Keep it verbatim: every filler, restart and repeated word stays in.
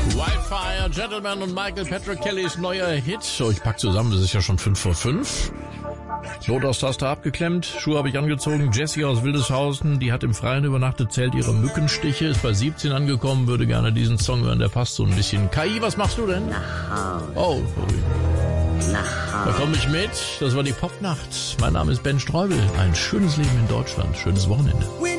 Wildfire Gentleman und Michael Patrick Kellys neuer Hit. So, ich pack zusammen, das ist ja schon fünf vor fünf. Notaus-Taste abgeklemmt, Schuhe habe ich angezogen. Jessie aus Wildeshausen, die hat im Freien übernachtet, zählt ihre Mückenstiche, ist bei siebzehn angekommen, würde gerne diesen Song hören, der passt so ein bisschen. K I, was machst du denn? Nach Hause. Oh, Nach da Hause. komme ich mit. Das war die Popnacht. Mein Name ist Ben Streubel. Ein schönes Leben in Deutschland, schönes Wochenende.